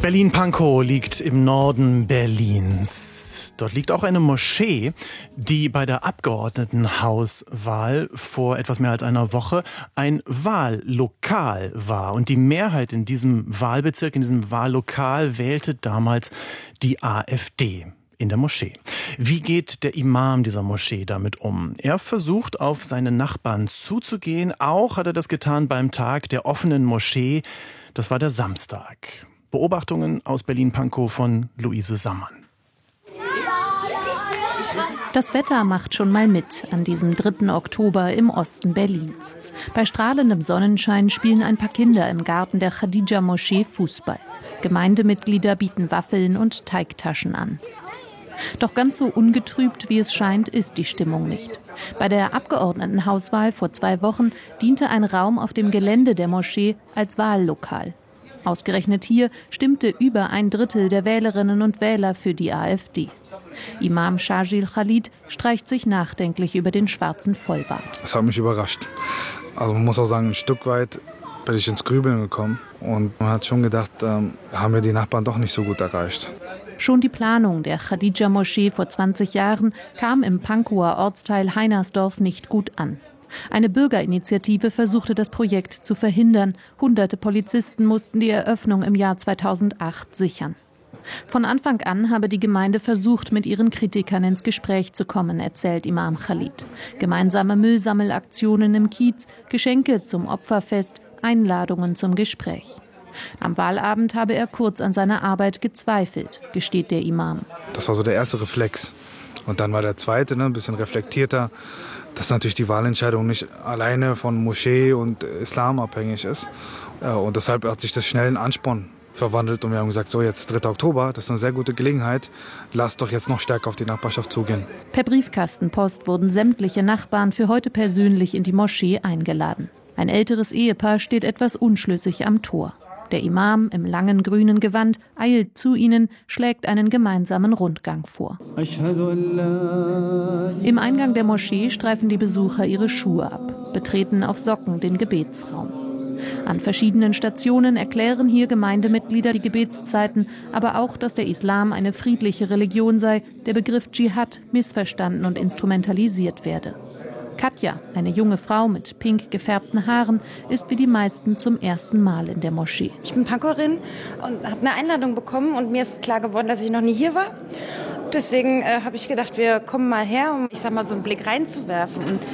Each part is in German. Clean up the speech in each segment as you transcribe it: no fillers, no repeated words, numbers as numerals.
Berlin-Pankow liegt im Norden Berlins. Dort liegt auch eine Moschee, die bei der Abgeordnetenhauswahl vor etwas mehr als einer Woche ein Wahllokal war. Und die Mehrheit in diesem Wahlbezirk, in diesem Wahllokal, wählte damals die AfD. In der Moschee. Wie geht der Imam dieser Moschee damit um? Er versucht, auf seine Nachbarn zuzugehen. Auch hat er das getan beim Tag der offenen Moschee. Das war der Samstag. Beobachtungen aus Berlin-Pankow von Luise Sammann. Das Wetter macht schon mal mit an diesem 3. Oktober im Osten Berlins. Bei strahlendem Sonnenschein spielen ein paar Kinder im Garten der Khadija-Moschee Fußball. Gemeindemitglieder bieten Waffeln und Teigtaschen an. Doch ganz so ungetrübt, wie es scheint, ist die Stimmung nicht. Bei der Abgeordnetenhauswahl vor 2 Wochen diente ein Raum auf dem Gelände der Moschee als Wahllokal. Ausgerechnet hier stimmte über 1/3 der Wählerinnen und Wähler für die AfD. Imam Shajil Khalid streicht sich nachdenklich über den schwarzen Vollbart. Das hat mich überrascht. Also man muss auch sagen, ein Stück weit bin ich ins Grübeln gekommen. Und man hat schon gedacht, haben wir die Nachbarn doch nicht so gut erreicht. Schon die Planung der Khadija-Moschee vor 20 Jahren kam im Pankower Ortsteil Heinersdorf nicht gut an. Eine Bürgerinitiative versuchte das Projekt zu verhindern. Hunderte Polizisten mussten die Eröffnung im Jahr 2008 sichern. Von Anfang an habe die Gemeinde versucht, mit ihren Kritikern ins Gespräch zu kommen, erzählt Imam Khalid. Gemeinsame Müllsammelaktionen im Kiez, Geschenke zum Opferfest, Einladungen zum Gespräch. Am Wahlabend habe er kurz an seiner Arbeit gezweifelt, gesteht der Imam. Das war so der erste Reflex. Und dann war der zweite, ein bisschen reflektierter, dass natürlich die Wahlentscheidung nicht alleine von Moschee und Islam abhängig ist. Und deshalb hat sich das schnell in Ansporn verwandelt. Und wir haben gesagt, so jetzt 3. Oktober, das ist eine sehr gute Gelegenheit. Lasst doch jetzt noch stärker auf die Nachbarschaft zugehen. Per Briefkastenpost wurden sämtliche Nachbarn für heute persönlich in die Moschee eingeladen. Ein älteres Ehepaar steht etwas unschlüssig am Tor. Der Imam im langen grünen Gewand eilt zu ihnen, schlägt einen gemeinsamen Rundgang vor. Im Eingang der Moschee streifen die Besucher ihre Schuhe ab, betreten auf Socken den Gebetsraum. An verschiedenen Stationen erklären hier Gemeindemitglieder die Gebetszeiten, aber auch, dass der Islam eine friedliche Religion sei, der Begriff Dschihad missverstanden und instrumentalisiert werde. Katja, eine junge Frau mit pink gefärbten Haaren, ist wie die meisten zum ersten Mal in der Moschee. Ich bin Pankowerin und habe eine Einladung bekommen und mir ist klar geworden, dass ich noch nie hier war. Deswegen habe ich gedacht, wir kommen mal her, um so einen Blick reinzuwerfen und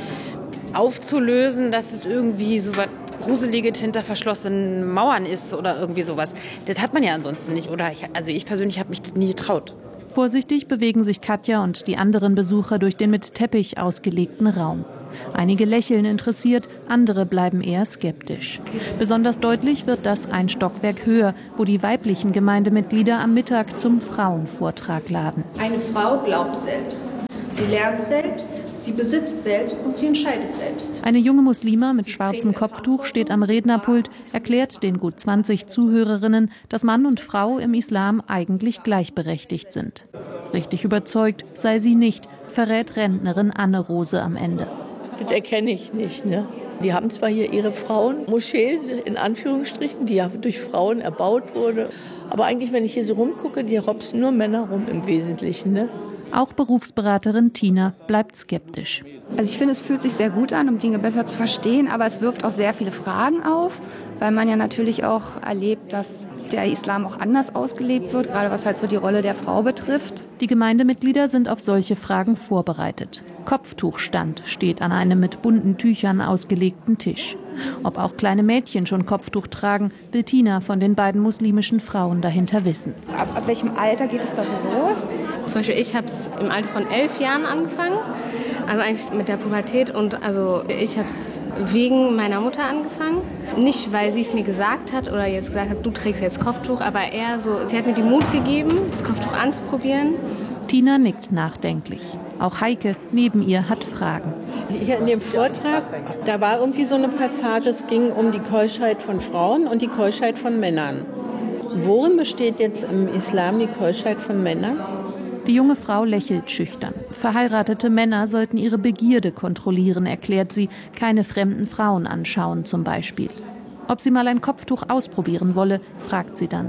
aufzulösen, dass es irgendwie so was Gruseliges hinter verschlossenen Mauern ist oder irgendwie sowas. Das hat man ja ansonsten nicht. Oder ich persönlich habe mich das nie getraut. Vorsichtig bewegen sich Katja und die anderen Besucher durch den mit Teppich ausgelegten Raum. Einige lächeln interessiert, andere bleiben eher skeptisch. Besonders deutlich wird das ein Stockwerk höher, wo die weiblichen Gemeindemitglieder am Mittag zum Frauenvortrag laden. Eine Frau glaubt selbst. Sie lernt selbst, sie besitzt selbst und sie entscheidet selbst. Eine junge Muslima mit schwarzem Kopftuch steht am Rednerpult, erklärt den gut 20 Zuhörerinnen, dass Mann und Frau im Islam eigentlich gleichberechtigt sind. Richtig überzeugt sei sie nicht, verrät Rentnerin Anne-Rose am Ende. Das erkenne ich nicht, ne? Die haben zwar hier ihre Frauenmoschee, in Anführungsstrichen, die ja durch Frauen erbaut wurde. Aber eigentlich, wenn ich hier so rumgucke, die hopsen nur Männer rum im Wesentlichen, ne? Auch Berufsberaterin Tina bleibt skeptisch. Also ich finde, es fühlt sich sehr gut an, um Dinge besser zu verstehen, aber es wirft auch sehr viele Fragen auf, weil man ja natürlich auch erlebt, dass der Islam auch anders ausgelebt wird, gerade was halt so die Rolle der Frau betrifft. Die Gemeindemitglieder sind auf solche Fragen vorbereitet. Kopftuchstand steht an einem mit bunten Tüchern ausgelegten Tisch. Ob auch kleine Mädchen schon Kopftuch tragen, will Tina von den beiden muslimischen Frauen dahinter wissen. Ab welchem Alter geht es da so los? Zum Beispiel ich habe es im Alter von 11 Jahren angefangen, also eigentlich mit der Pubertät und also ich habe es wegen meiner Mutter angefangen. Nicht, weil sie es mir gesagt hat oder jetzt gesagt hat, du trägst jetzt Kopftuch, aber eher so, sie hat mir den Mut gegeben, das Kopftuch anzuprobieren. Tina nickt nachdenklich. Auch Heike neben ihr hat Fragen. Hier in dem Vortrag, da war irgendwie so eine Passage, es ging um die Keuschheit von Frauen und die Keuschheit von Männern. Worin besteht jetzt im Islam die Keuschheit von Männern? Die junge Frau lächelt schüchtern. Verheiratete Männer sollten ihre Begierde kontrollieren, erklärt sie, keine fremden Frauen anschauen zum Beispiel. Ob sie mal ein Kopftuch ausprobieren wolle, fragt sie dann.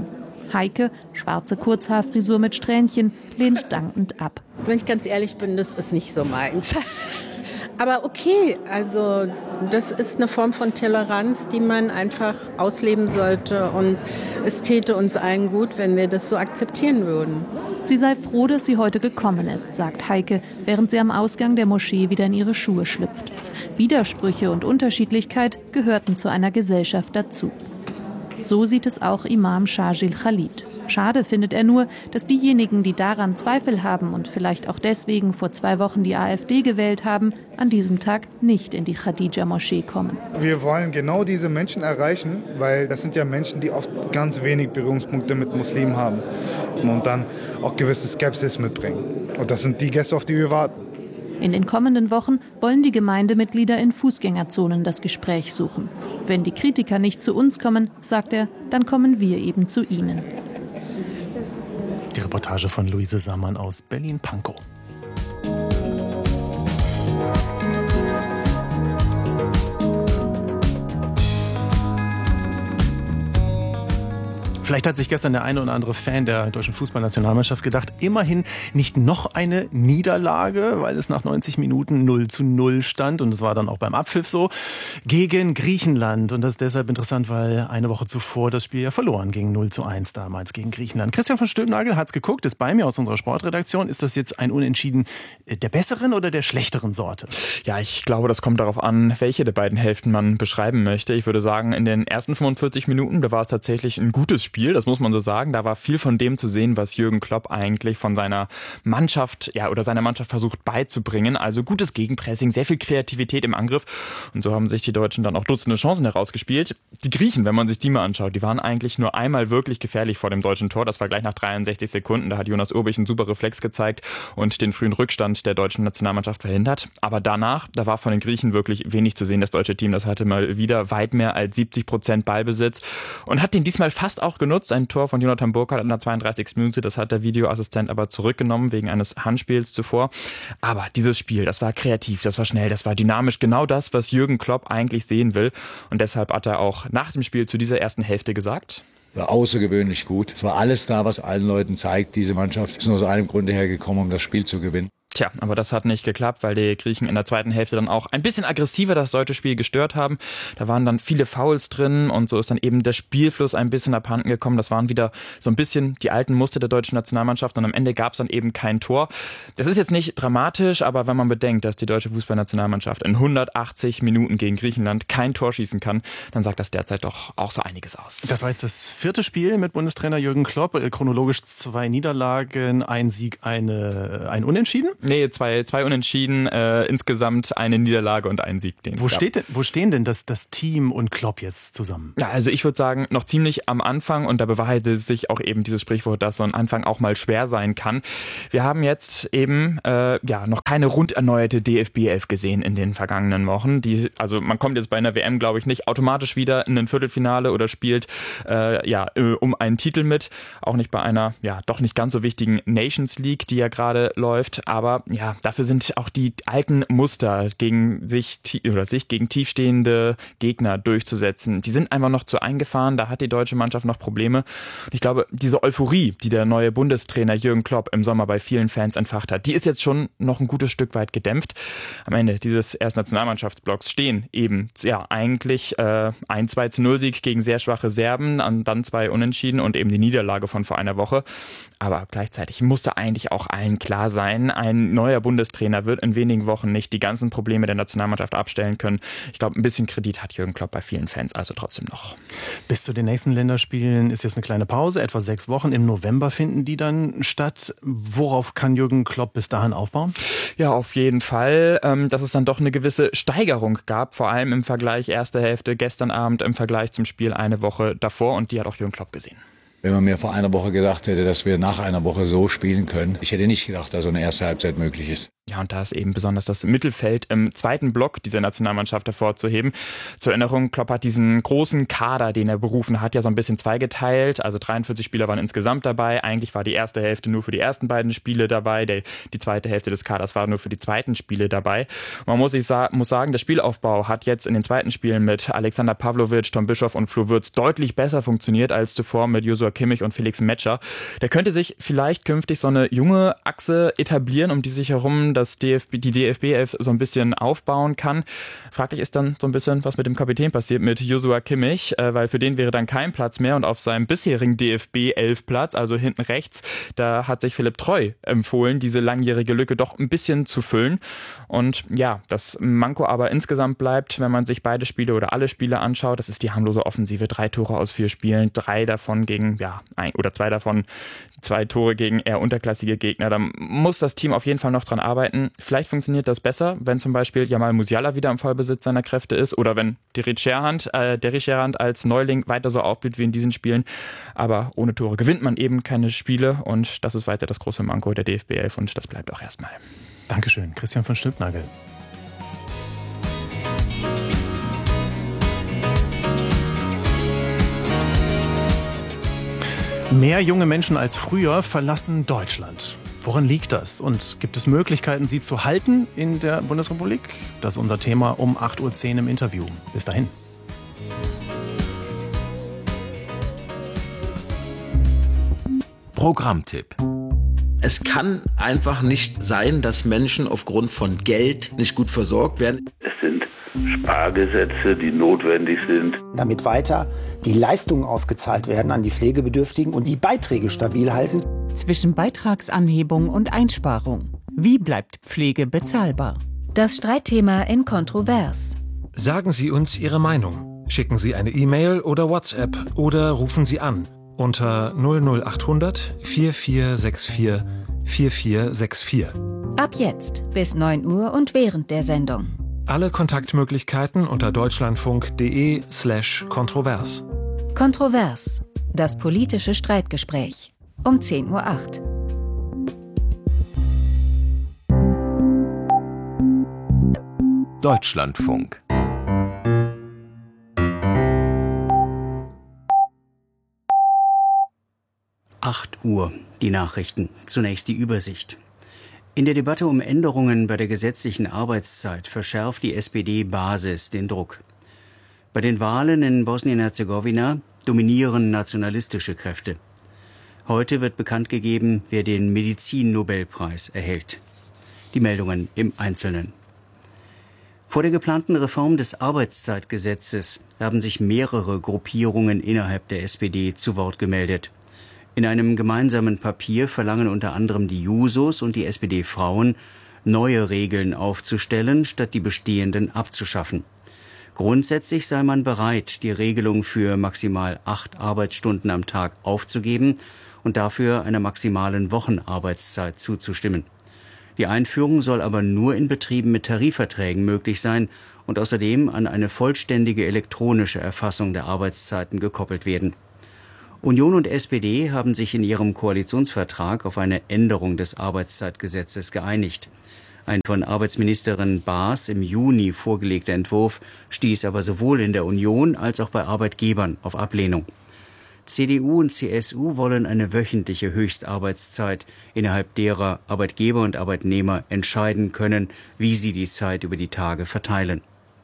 Heike, schwarze Kurzhaarfrisur mit Strähnchen, lehnt dankend ab. Wenn ich ganz ehrlich bin, das ist nicht so meins. Aber okay, also das ist eine Form von Toleranz, die man einfach ausleben sollte. Und es täte uns allen gut, wenn wir das so akzeptieren würden. Sie sei froh, dass sie heute gekommen ist, sagt Heike, während sie am Ausgang der Moschee wieder in ihre Schuhe schlüpft. Widersprüche und Unterschiedlichkeit gehörten zu einer Gesellschaft dazu. So sieht es auch Imam Shargil Khalid. Schade findet er nur, dass diejenigen, die daran Zweifel haben und vielleicht auch deswegen vor 2 Wochen die AfD gewählt haben, an diesem Tag nicht in die Khadija-Moschee kommen. Wir wollen genau diese Menschen erreichen, weil das sind ja Menschen, die oft ganz wenig Berührungspunkte mit Muslimen haben und dann auch gewisse Skepsis mitbringen. Und das sind die Gäste, auf die wir warten. In den kommenden Wochen wollen die Gemeindemitglieder in Fußgängerzonen das Gespräch suchen. Wenn die Kritiker nicht zu uns kommen, sagt er, dann kommen wir eben zu ihnen. Die Reportage von Luise Sammann aus Berlin-Pankow. Vielleicht hat sich gestern der eine oder andere Fan der deutschen Fußballnationalmannschaft gedacht, immerhin nicht noch eine Niederlage, weil es nach 90 Minuten 0:0 stand und es war dann auch beim Abpfiff so, gegen Griechenland. Und das ist deshalb interessant, weil eine Woche zuvor das Spiel ja verloren ging, 0:1 damals gegen Griechenland. Christian von Stülpnagel hat's geguckt, ist bei mir aus unserer Sportredaktion. Ist das jetzt ein Unentschieden der besseren oder der schlechteren Sorte? Ja, ich glaube, das kommt darauf an, welche der beiden Hälften man beschreiben möchte. Ich würde sagen, in den ersten 45 Minuten, da war es tatsächlich ein gutes Spiel, das muss man so sagen. Da war viel von dem zu sehen, was Jürgen Klopp eigentlich von seiner Mannschaft, seiner Mannschaft versucht beizubringen. Also gutes Gegenpressing, sehr viel Kreativität im Angriff. Und so haben sich die Deutschen dann auch Dutzende Chancen herausgespielt. Die Griechen, wenn man sich die mal anschaut, die waren eigentlich nur einmal wirklich gefährlich vor dem deutschen Tor. Das war gleich nach 63 Sekunden. Da hat Jonas Urbich einen super Reflex gezeigt und den frühen Rückstand der deutschen Nationalmannschaft verhindert. Aber danach, da war von den Griechen wirklich wenig zu sehen. Das deutsche Team, das hatte mal wieder weit mehr als 70% Ballbesitz und hat den diesmal fast auch genutzt. Ein Tor von Jonathan Burkhardt in der 32. Minute, das hat der Videoassistent aber zurückgenommen wegen eines Handspiels zuvor. Aber dieses Spiel, das war kreativ, das war schnell, das war dynamisch, genau das, was Jürgen Klopp eigentlich sehen will. Und deshalb hat er auch nach dem Spiel zu dieser ersten Hälfte gesagt: War außergewöhnlich gut. Es war alles da, was allen Leuten zeigt. Diese Mannschaft ist nur aus einem Grunde hergekommen, um das Spiel zu gewinnen. Tja, aber das hat nicht geklappt, weil die Griechen in der zweiten Hälfte dann auch ein bisschen aggressiver das deutsche Spiel gestört haben. Da waren dann viele Fouls drin und so ist dann eben der Spielfluss ein bisschen abhanden gekommen. Das waren wieder so ein bisschen die alten Muster der deutschen Nationalmannschaft und am Ende gab es dann eben kein Tor. Das ist jetzt nicht dramatisch, aber wenn man bedenkt, dass die deutsche Fußballnationalmannschaft in 180 Minuten gegen Griechenland kein Tor schießen kann, dann sagt das derzeit doch auch so einiges aus. Das war jetzt das 4. Spiel mit Bundestrainer Jürgen Klopp. Chronologisch 2 Niederlagen, ein Sieg, ein Unentschieden? Nee, zwei Unentschieden, insgesamt eine Niederlage und ein Sieg. Wo stehen denn das Team und Klopp jetzt zusammen? Ja, also ich würde sagen, noch ziemlich am Anfang und da bewahrheitet sich auch eben dieses Sprichwort, dass so ein Anfang auch mal schwer sein kann. Wir haben jetzt eben noch keine rund erneuerte DFB-11 gesehen in den vergangenen Wochen. Also man kommt jetzt bei einer WM, glaube ich, nicht automatisch wieder in ein Viertelfinale oder spielt um einen Titel mit. Auch nicht bei einer doch nicht ganz so wichtigen Nations League, die ja gerade läuft. Aber dafür sind auch die alten Muster sich gegen tiefstehende Gegner durchzusetzen. Die sind einfach noch zu eingefahren, da hat die deutsche Mannschaft noch Probleme. Und ich glaube, diese Euphorie, die der neue Bundestrainer Jürgen Klopp im Sommer bei vielen Fans entfacht hat, die ist jetzt schon noch ein gutes Stück weit gedämpft. Am Ende dieses ersten Nationalmannschaftsblocks stehen eben eigentlich ein 2:0-Sieg gegen sehr schwache Serben, dann 2 Unentschieden und eben die Niederlage von vor einer Woche. Aber gleichzeitig musste eigentlich auch allen klar sein, ein neuer Bundestrainer wird in wenigen Wochen nicht die ganzen Probleme der Nationalmannschaft abstellen können. Ich glaube, ein bisschen Kredit hat Jürgen Klopp bei vielen Fans also trotzdem noch. Bis zu den nächsten Länderspielen ist jetzt eine kleine Pause, etwa 6 Wochen. Im November finden die dann statt. Worauf kann Jürgen Klopp bis dahin aufbauen? Ja, auf jeden Fall, dass es dann doch eine gewisse Steigerung gab, vor allem im Vergleich erste Hälfte gestern Abend im Vergleich zum Spiel eine Woche davor und die hat auch Jürgen Klopp gesehen. Wenn man mir vor einer Woche gesagt hätte, dass wir nach einer Woche so spielen können, ich hätte nicht gedacht, dass so eine erste Halbzeit möglich ist. Ja, und da ist eben besonders das Mittelfeld im zweiten Block dieser Nationalmannschaft hervorzuheben. Zur Erinnerung, Klopp hat diesen großen Kader, den er berufen hat, ja so ein bisschen zweigeteilt. Also 43 Spieler waren insgesamt dabei. Eigentlich war die erste Hälfte nur für die ersten beiden Spiele dabei. Die zweite Hälfte des Kaders war nur für die zweiten Spiele dabei. Man muss sagen, der Spielaufbau hat jetzt in den zweiten Spielen mit Alexander Pavlovic, Tom Bischoff und Flo Würz deutlich besser funktioniert als zuvor mit Joshua Kimmich und Felix Metscher. Der könnte sich vielleicht künftig so eine junge Achse etablieren, um die sich herum die DFB-11 so ein bisschen aufbauen kann. Fraglich ist dann so ein bisschen, was mit dem Kapitän passiert, mit Joshua Kimmich, weil für den wäre dann kein Platz mehr und auf seinem bisherigen DFB-11-Platz, also hinten rechts, da hat sich Philipp Treu empfohlen, diese langjährige Lücke doch ein bisschen zu füllen. Und ja, das Manko aber insgesamt bleibt, wenn man sich beide Spiele oder alle Spiele anschaut, das ist die harmlose Offensive. 3 Tore aus 4 Spielen, 2 davon, 2 Tore gegen eher unterklassige Gegner. Da muss das Team auf jeden Fall noch dran arbeiten. Vielleicht funktioniert das besser, wenn zum Beispiel Jamal Musiala wieder im Vollbesitz seiner Kräfte ist oder wenn Derrick Sherrand als Neuling weiter so aufblüht wie in diesen Spielen. Aber ohne Tore gewinnt man eben keine Spiele und das ist weiter das große Manko der DFB 11 und das bleibt auch erstmal. Dankeschön, Christian von Stülpnagel. Mehr junge Menschen als früher verlassen Deutschland. Woran liegt das? Und gibt es Möglichkeiten, sie zu halten in der Bundesrepublik? Das ist unser Thema um 8.10 Uhr im Interview. Bis dahin. Programmtipp. Es kann einfach nicht sein, dass Menschen aufgrund von Geld nicht gut versorgt werden. Es sind Spargesetze, die notwendig sind. Damit weiter die Leistungen ausgezahlt werden an die Pflegebedürftigen und die Beiträge stabil halten. Zwischen Beitragsanhebung und Einsparung. Wie bleibt Pflege bezahlbar? Das Streitthema in Kontrovers. Sagen Sie uns Ihre Meinung. Schicken Sie eine E-Mail oder WhatsApp oder rufen Sie an unter 00800 4464 4464. Ab jetzt bis 9 Uhr und während der Sendung. Alle Kontaktmöglichkeiten unter deutschlandfunk.de/kontrovers. Kontrovers. Das politische Streitgespräch. Um 10.08 Uhr. Deutschlandfunk. Uhr, die Nachrichten. Zunächst die Übersicht. In der Debatte um Änderungen bei der gesetzlichen Arbeitszeit verschärft die SPD-Basis den Druck. Bei den Wahlen in Bosnien-Herzegowina dominieren nationalistische Kräfte. Heute wird bekannt gegeben, wer den Medizin-Nobelpreis erhält. Die Meldungen im Einzelnen. Vor der geplanten Reform des Arbeitszeitgesetzes haben sich mehrere Gruppierungen innerhalb der SPD zu Wort gemeldet. In einem gemeinsamen Papier verlangen unter anderem die Jusos und die SPD-Frauen, neue Regeln aufzustellen, statt die bestehenden abzuschaffen. Grundsätzlich sei man bereit, die Regelung für maximal 8 Arbeitsstunden am Tag aufzugeben und dafür einer maximalen Wochenarbeitszeit zuzustimmen. Die Einführung soll aber nur in Betrieben mit Tarifverträgen möglich sein und außerdem an eine vollständige elektronische Erfassung der Arbeitszeiten gekoppelt werden. Union und SPD haben sich in ihrem Koalitionsvertrag auf eine Änderung des Arbeitszeitgesetzes geeinigt. Ein von Arbeitsministerin Baas im Juni vorgelegter Entwurf stieß aber sowohl in der Union als auch bei Arbeitgebern auf Ablehnung. CDU und CSU wollen eine wöchentliche Höchstarbeitszeit, innerhalb derer Arbeitgeber und Arbeitnehmer entscheiden können, wie sie die Zeit über die Tage verteilen.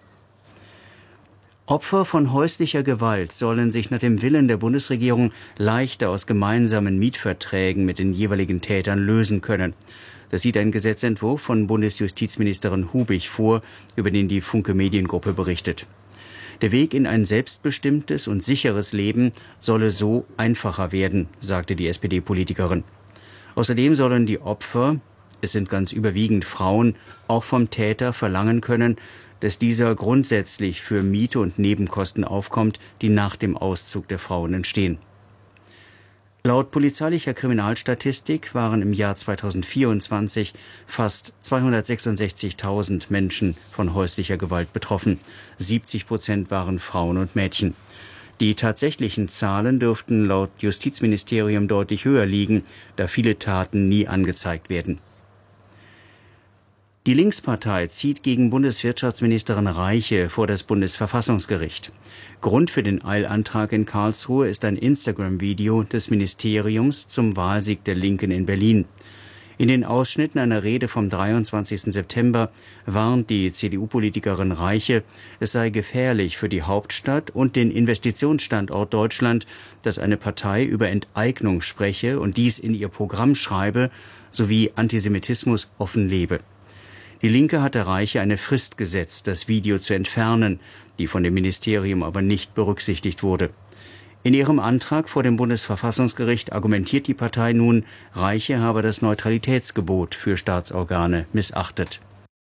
Opfer von häuslicher Gewalt sollen sich nach dem Willen der Bundesregierung leichter aus gemeinsamen Mietverträgen mit den jeweiligen Tätern lösen können. Das sieht ein Gesetzentwurf von Bundesjustizministerin Hubig vor, über den die Funke Mediengruppe berichtet. Der Weg in ein selbstbestimmtes und sicheres Leben solle so einfacher werden, sagte die SPD-Politikerin. Außerdem sollen die Opfer, es sind ganz überwiegend Frauen, auch vom Täter verlangen können, dass dieser grundsätzlich für Miete und Nebenkosten aufkommt, die nach dem Auszug der Frauen entstehen. Laut polizeilicher Kriminalstatistik waren im Jahr 2024 fast 266.000 Menschen von häuslicher Gewalt betroffen. 70% waren Frauen und Mädchen. Die tatsächlichen Zahlen dürften laut Justizministerium deutlich höher liegen, da viele Taten nie angezeigt werden. Die Linkspartei zieht gegen Bundeswirtschaftsministerin Reiche vor das Bundesverfassungsgericht. Grund für den Eilantrag in Karlsruhe ist ein Instagram-Video des Ministeriums zum Wahlsieg der Linken in Berlin. In den Ausschnitten einer Rede vom 23. September warnt die CDU-Politikerin Reiche, es sei gefährlich für die Hauptstadt und den Investitionsstandort Deutschland, dass eine Partei über Enteignung spreche und dies in ihr Programm schreibe, sowie Antisemitismus offen lebe. Die Linke hatte Reiche eine Frist gesetzt, das Video zu entfernen, die von dem Ministerium aber nicht berücksichtigt wurde. In ihrem Antrag vor dem Bundesverfassungsgericht argumentiert die Partei nun, Reiche habe das Neutralitätsgebot für Staatsorgane missachtet.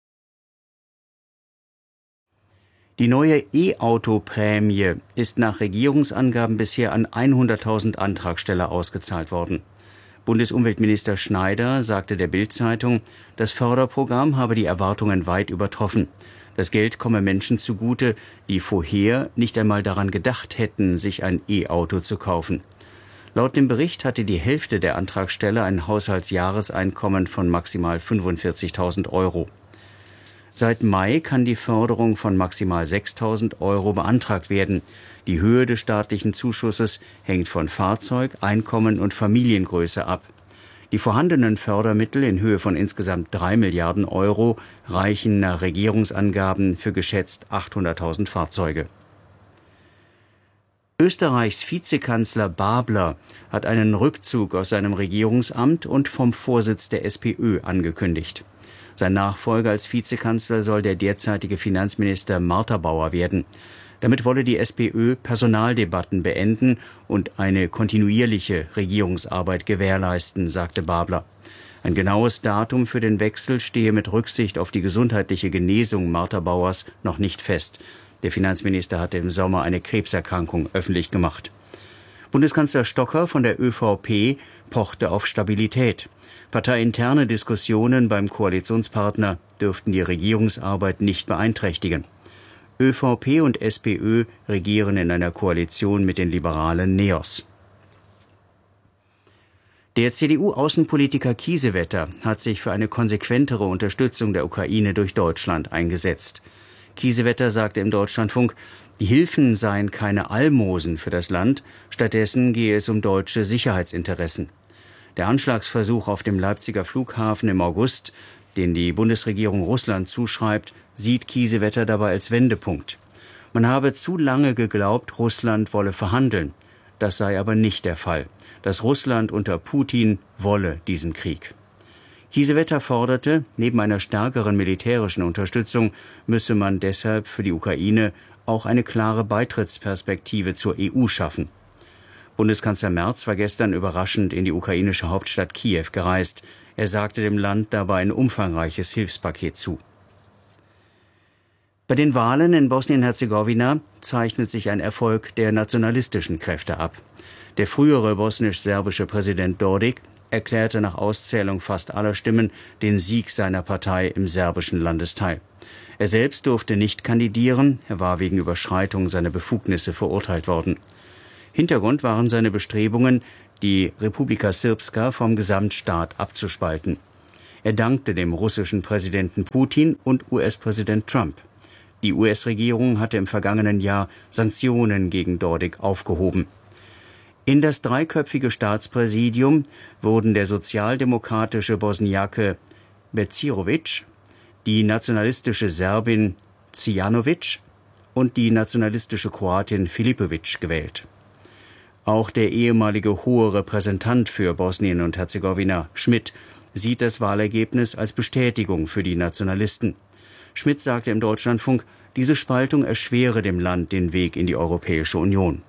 Die neue E-Auto-Prämie ist nach Regierungsangaben bisher an 100.000 Antragsteller ausgezahlt worden. Bundesumweltminister Schneider sagte der Bild-Zeitung, das Förderprogramm habe die Erwartungen weit übertroffen. Das Geld komme Menschen zugute, die vorher nicht einmal daran gedacht hätten, sich ein E-Auto zu kaufen. Laut dem Bericht hatte die Hälfte der Antragsteller ein Haushaltsjahreseinkommen von maximal 45.000 Euro. Seit Mai kann die Förderung von maximal 6.000 Euro beantragt werden. Die Höhe des staatlichen Zuschusses hängt von Fahrzeug, Einkommen und Familiengröße ab. Die vorhandenen Fördermittel in Höhe von insgesamt 3 Milliarden Euro reichen nach Regierungsangaben für geschätzt 800.000 Fahrzeuge. Österreichs Vizekanzler Babler hat einen Rückzug aus seinem Regierungsamt und vom Vorsitz der SPÖ angekündigt. Sein Nachfolger als Vizekanzler soll der derzeitige Finanzminister Martha-Bauer werden. Damit wolle die SPÖ Personaldebatten beenden und eine kontinuierliche Regierungsarbeit gewährleisten, sagte Babler. Ein genaues Datum für den Wechsel stehe mit Rücksicht auf die gesundheitliche Genesung Martha-Bauers noch nicht fest. Der Finanzminister hatte im Sommer eine Krebserkrankung öffentlich gemacht. Bundeskanzler Stocker von der ÖVP pochte auf Stabilität. Parteiinterne Diskussionen beim Koalitionspartner dürften die Regierungsarbeit nicht beeinträchtigen. ÖVP und SPÖ regieren in einer Koalition mit den liberalen NEOS. Der CDU-Außenpolitiker Kiesewetter hat sich für eine konsequentere Unterstützung der Ukraine durch Deutschland eingesetzt. Kiesewetter sagte im Deutschlandfunk, die Hilfen seien keine Almosen für das Land, stattdessen gehe es um deutsche Sicherheitsinteressen. Der Anschlagsversuch auf dem Leipziger Flughafen im August, den die Bundesregierung Russland zuschreibt, sieht Kiesewetter dabei als Wendepunkt. Man habe zu lange geglaubt, Russland wolle verhandeln. Das sei aber nicht der Fall. Das Russland unter Putin wolle diesen Krieg. Kiesewetter forderte, neben einer stärkeren militärischen Unterstützung müsse man deshalb für die Ukraine auch eine klare Beitrittsperspektive zur EU schaffen. Bundeskanzler Merz war gestern überraschend in die ukrainische Hauptstadt Kiew gereist. Er sagte dem Land dabei ein umfangreiches Hilfspaket zu. Bei den Wahlen in Bosnien-Herzegowina zeichnet sich ein Erfolg der nationalistischen Kräfte ab. Der frühere bosnisch-serbische Präsident Dodik erklärte nach Auszählung fast aller Stimmen den Sieg seiner Partei im serbischen Landesteil. Er selbst durfte nicht kandidieren, er war wegen Überschreitung seiner Befugnisse verurteilt worden. Hintergrund waren seine Bestrebungen, die Republika Srpska vom Gesamtstaat abzuspalten. Er dankte dem russischen Präsidenten Putin und US-Präsident Trump. Die US-Regierung hatte im vergangenen Jahr Sanktionen gegen Dodik aufgehoben. In das dreiköpfige Staatspräsidium wurden der sozialdemokratische Bosniake Bećirović, die nationalistische Serbin Zijanović und die nationalistische Kroatin Filipović gewählt. Auch der ehemalige hohe Repräsentant für Bosnien und Herzegowina, Schmidt, sieht das Wahlergebnis als Bestätigung für die Nationalisten. Schmidt sagte im Deutschlandfunk, diese Spaltung erschwere dem Land den Weg in die Europäische Union.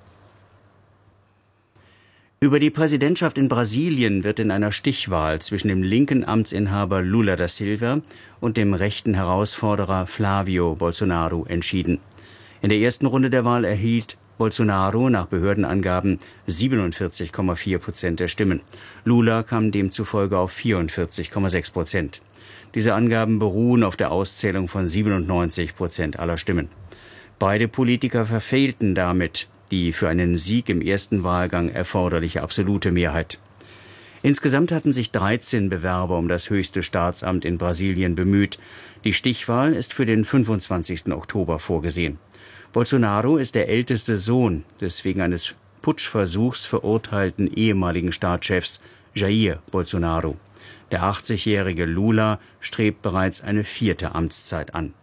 Über die Präsidentschaft in Brasilien wird in einer Stichwahl zwischen dem linken Amtsinhaber Lula da Silva und dem rechten Herausforderer Flávio Bolsonaro entschieden. In der ersten Runde der Wahl erhielt Bolsonaro nach Behördenangaben 47,4% der Stimmen. Lula kam demzufolge auf 44,6%. Diese Angaben beruhen auf der Auszählung von 97% aller Stimmen. Beide Politiker verfehlten damit die für einen Sieg im ersten Wahlgang erforderliche absolute Mehrheit. Insgesamt hatten sich 13 Bewerber um das höchste Staatsamt in Brasilien bemüht. Die Stichwahl ist für den 25. Oktober vorgesehen. Bolsonaro ist der älteste Sohn des wegen eines Putschversuchs verurteilten ehemaligen Staatschefs Jair Bolsonaro. Der 80-jährige Lula strebt bereits eine 4. Amtszeit an.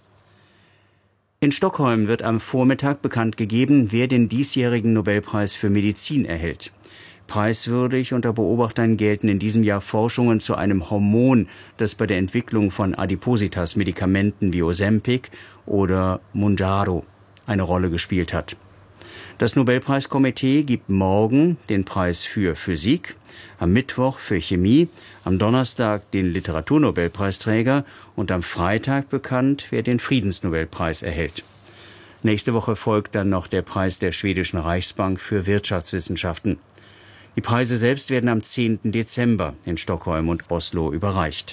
In Stockholm wird am Vormittag bekannt gegeben, wer den diesjährigen Nobelpreis für Medizin erhält. Preiswürdig unter Beobachtern gelten in diesem Jahr Forschungen zu einem Hormon, das bei der Entwicklung von Adipositas-Medikamenten wie Ozempic oder Mounjaro eine Rolle gespielt hat. Das Nobelpreiskomitee gibt morgen den Preis für Physik, am Mittwoch für Chemie, am Donnerstag den Literaturnobelpreisträger und am Freitag bekannt, wer den Friedensnobelpreis erhält. Nächste Woche folgt dann noch der Preis der schwedischen Reichsbank für Wirtschaftswissenschaften. Die Preise selbst werden am 10. Dezember in Stockholm und Oslo überreicht.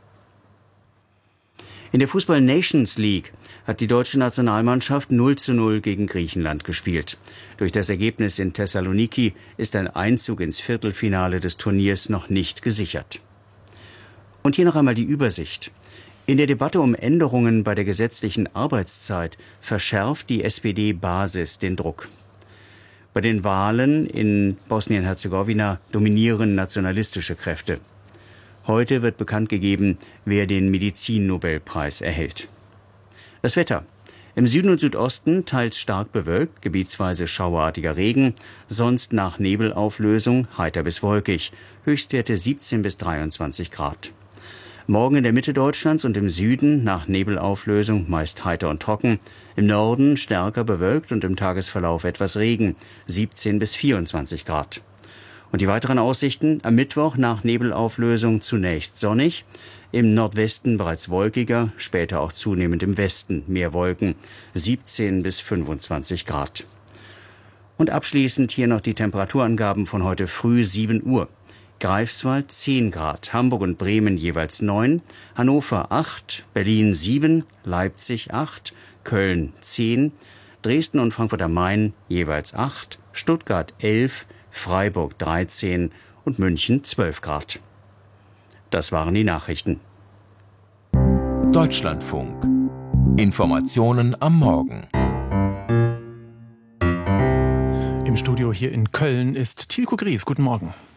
In der Fußball-Nations League hat die deutsche Nationalmannschaft 0:0 gegen Griechenland gespielt. Durch das Ergebnis in Thessaloniki ist ein Einzug ins Viertelfinale des Turniers noch nicht gesichert. Und hier noch einmal die Übersicht. In der Debatte um Änderungen bei der gesetzlichen Arbeitszeit verschärft die SPD-Basis den Druck. Bei den Wahlen in Bosnien-Herzegowina dominieren nationalistische Kräfte. Heute wird bekannt gegeben, wer den Medizin-Nobelpreis erhält. Das Wetter. Im Süden und Südosten teils stark bewölkt, gebietsweise schauerartiger Regen, sonst nach Nebelauflösung heiter bis wolkig, Höchstwerte 17 bis 23 Grad. Morgen in der Mitte Deutschlands und im Süden nach Nebelauflösung meist heiter und trocken, im Norden stärker bewölkt und im Tagesverlauf etwas Regen, 17 bis 24 Grad. Und die weiteren Aussichten: am Mittwoch nach Nebelauflösung zunächst sonnig, im Nordwesten bereits wolkiger, später auch zunehmend im Westen mehr Wolken, 17 bis 25 Grad. Und abschließend hier noch die Temperaturangaben von heute früh 7 Uhr. Greifswald 10 Grad, Hamburg und Bremen jeweils 9, Hannover 8, Berlin 7, Leipzig 8, Köln 10, Dresden und Frankfurt am Main jeweils 8, Stuttgart 11, Freiburg 13 und München 12 Grad. Das waren die Nachrichten. Deutschlandfunk. Informationen am Morgen. Im Studio hier in Köln ist Tilko Gries. Guten Morgen.